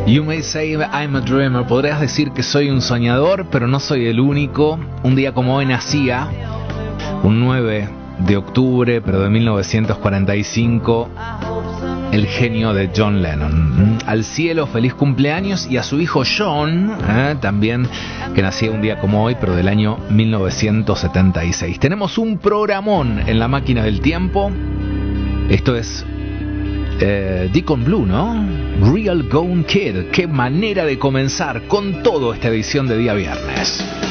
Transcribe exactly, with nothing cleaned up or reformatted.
You may say I'm a dreamer. Podrías decir que soy un soñador, pero no soy el único. Un día como hoy nacía, un nueve de octubre, pero de mil novecientos cuarenta y cinco, el genio de John Lennon. Al cielo, feliz cumpleaños. Y a su hijo John, eh, también, que nacía un día como hoy, pero del año mil novecientos setenta y seis. Tenemos un programón en la máquina del tiempo. Esto es eh, Deacon Blue, ¿no? Real Gone Kid. Qué manera de comenzar con todo esta edición de día viernes.